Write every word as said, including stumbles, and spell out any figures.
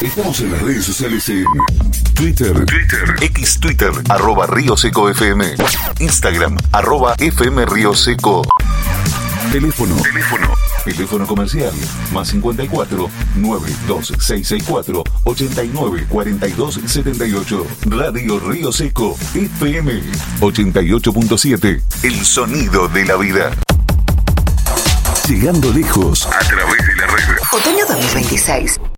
Estamos en las redes sociales en Twitter, Twitter, X Twitter, arroba Río Seco F M, Instagram, arroba F M Río Seco. Teléfono, teléfono, teléfono comercial, más cincuenta y cuatro, nueve dos seis seis cuatro, ochenta y nueve cuarenta y dos setenta y ocho. Radio Río Seco F M ochenta y ocho punto siete, el sonido de la vida. Llegando lejos a través de la red. Otoño dos mil veintiséis.